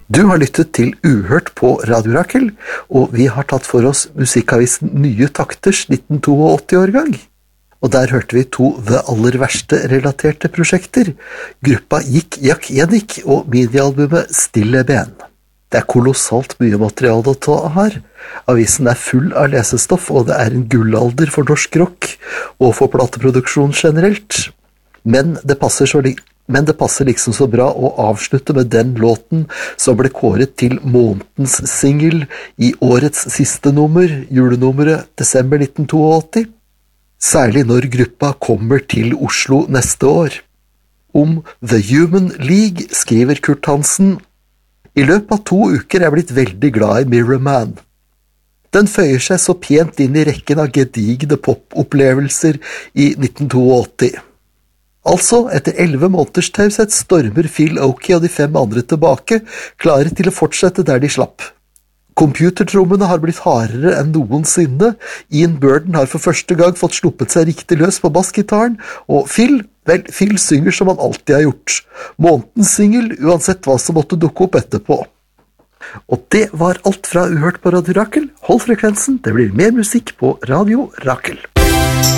Du har lyttet til Uhørt på Radio Rakel, og vi har tatt for oss musikkavisen Nye Takters 1982-årgang. Og der hørte vi to The Aller Verste-relaterte prosjekter, gruppa Jik Jak Jenik og minialbumet Stille Ben. Det kolossalt mye materiale å ta her. Avisen full av lesestoff, og det en gullalder for norsk rock og for plateproduksjon generelt. Men det passer liksom så bra å avslutte med den låten som ble kåret til månedens single i årets siste nummer, julenummeret desember 1982. Særlig når gruppa kommer til Oslo neste år. Om The Human League skriver Kurt Hansen: I løpet av 2 uker jeg blitt veldig glad i Mirror Man. Den føyer seg så pent inn i rekken av gedigne popopplevelser i 1982. Altså, etter 11 måneders taushet stormer Phil Oakey og de 5 andre tilbake, klare til å fortsette der de slapp. Computertrommene har blitt hardere enn noensinne, Ian Burden har for første gang fått sluppet seg riktig løs på bassgitaren, og Phil synger som han alltid har gjort. Månedens single, uansett hva som måtte dukke opp etterpå. Og det var alt fra Uhørt på Radio Rakel. Hold frekvensen, det blir mer musikk på Radio Rakel.